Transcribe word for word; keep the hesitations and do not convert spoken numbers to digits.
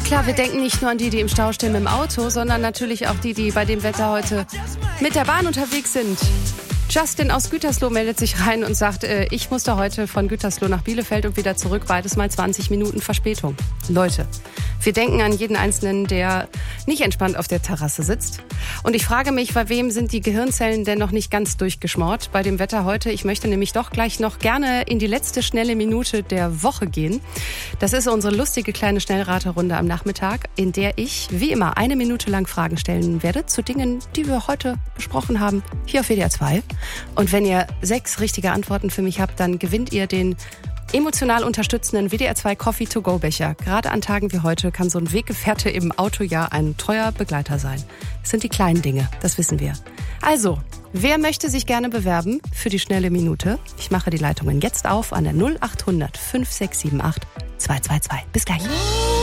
Klar, wir denken nicht nur an die, die im Stau stehen mit dem Auto, sondern natürlich auch die, die bei dem Wetter heute mit der Bahn unterwegs sind. Justin aus Gütersloh meldet sich rein und sagt, äh, ich musste heute von Gütersloh nach Bielefeld und wieder zurück, beides mal zwanzig Minuten Verspätung. Leute, wir denken an jeden Einzelnen, der nicht entspannt auf der Terrasse sitzt. Und ich frage mich, bei wem sind die Gehirnzellen denn noch nicht ganz durchgeschmort bei dem Wetter heute? Ich möchte nämlich doch gleich noch gerne in die letzte schnelle Minute der Woche gehen. Das ist unsere lustige kleine Schnellraterunde am Nachmittag, in der ich, wie immer, eine Minute lang Fragen stellen werde zu Dingen, die wir heute besprochen haben, hier auf W D R zwei. Und wenn ihr sechs richtige Antworten für mich habt, dann gewinnt ihr den emotional unterstützenden W D R zwei Coffee to go Becher. Gerade an Tagen wie heute kann so ein Weggefährte im Auto ja ein treuer Begleiter sein. Das sind die kleinen Dinge, das wissen wir. Also, wer möchte sich gerne bewerben für die schnelle Minute? Ich mache die Leitungen jetzt auf an der null acht hundert fünf sechs sieben acht zwei zwei zwei. Bis gleich.